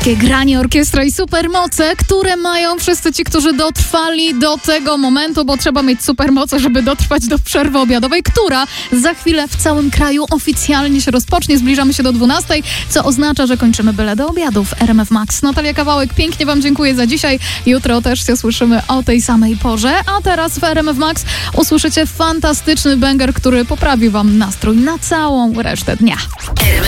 Takie granie orkiestra i supermoce, które mają wszyscy ci, którzy dotrwali do tego momentu, bo trzeba mieć supermoce, żeby dotrwać do przerwy obiadowej, która za chwilę w całym kraju oficjalnie się rozpocznie. Zbliżamy się do 12:00, co oznacza, że kończymy byle do obiadów. RMF Max. Natalia Kawałek, pięknie wam dziękuję za dzisiaj. Jutro też się słyszymy o tej samej porze, a teraz w RMF Max usłyszycie fantastyczny banger, który poprawi wam nastrój na całą resztę dnia.